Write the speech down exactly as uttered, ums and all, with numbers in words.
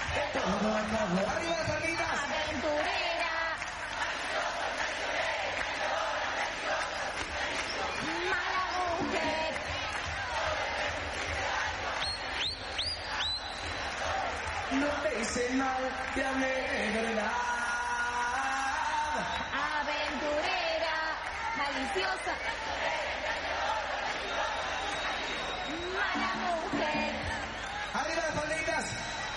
Todo acabó. Arriba las palmitas. Aventurera. Mala mujer. No te hice mal, te amé de verdad. Aventurera. Maliciosa. Mala mujer. Arriba las palmitas.